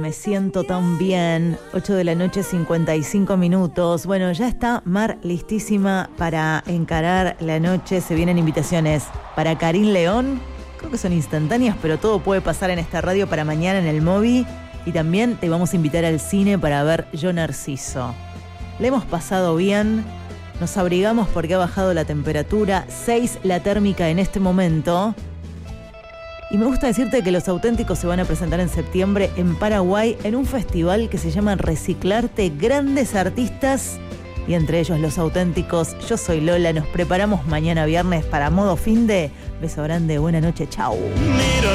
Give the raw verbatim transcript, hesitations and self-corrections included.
Me siento tan bien, ocho de la noche, cincuenta y cinco minutos. Bueno, ya está Mar listísima para encarar la noche. Se vienen invitaciones para Karin León. Creo que son instantáneas, pero todo puede pasar en esta radio para mañana en el Moby. Y también te vamos a invitar al cine para ver Yo Narciso. Le hemos pasado bien, nos abrigamos porque ha bajado la temperatura, seis la térmica en este momento. Y me gusta decirte que Los Auténticos se van a presentar en septiembre en Paraguay en un festival que se llama Reciclarte, grandes artistas y entre ellos Los Auténticos. Yo soy Lola, nos preparamos mañana viernes para Modo Finde. Beso grande, buena noche, chau.